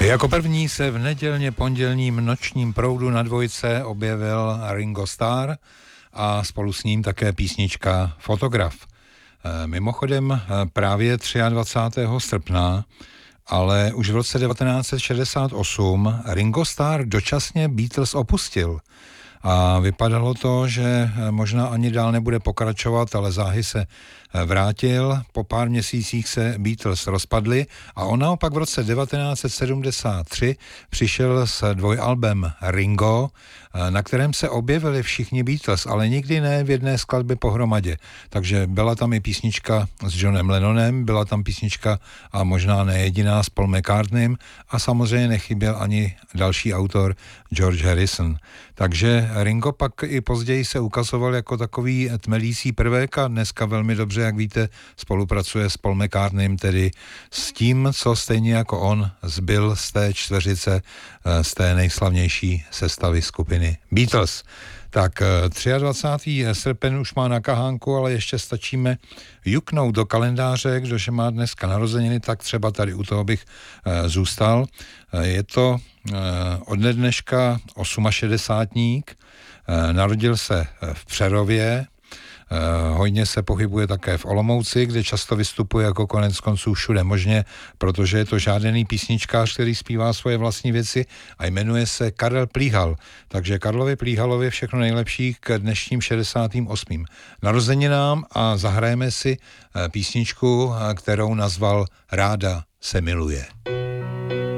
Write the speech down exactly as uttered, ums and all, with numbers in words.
Jako první se v nedělně pondělním nočním proudu na dvojce objevil Ringo Starr a spolu s ním také písnička Fotograf. Mimochodem právě dvacátého třetího srpna, ale už v roce devatenáct set šedesát osm Ringo Starr dočasně Beatles opustil. A vypadalo to, že možná ani dál nebude pokračovat, ale záhy se vrátil. Po pár měsících se Beatles rozpadli a on naopak v roce devatenáct set sedmdesát tři přišel s dvojalbem Ringo, na kterém se objevili všichni Beatles, ale nikdy ne v jedné skladbě pohromadě. Takže byla tam i písnička s Johnem Lennonem, byla tam písnička a možná nejediná s Paul McCartneym a samozřejmě nechyběl ani další autor George Harrison. Takže Ringo pak i později se ukazoval jako takový tmelící prvek a dneska velmi dobře, jak víte, spolupracuje s Paul McCartneym, tedy s tím, co stejně jako on zbyl z té čtveřice, z té nejslavnější sestavy skupiny Beatles. Tak dvacátého třetího srpen už má na kahánku, ale ještě stačíme juknout do kalendáře, kdože má dneska narozeniny, tak třeba tady u toho bych zůstal. Je to ode dneška osmašedesátník, narodil se v Přerově, hodně se pohybuje také v Olomouci, kde často vystupuje jako konec konců všude možně, protože je to žádený písničkář, který zpívá svoje vlastní věci a jmenuje se Karel Plíhal. Takže Karlovi Plíhalovi všechno nejlepší k dnešním šedesátým osmým narozeninám a zahrajeme si písničku, kterou nazval Ráda se miluje.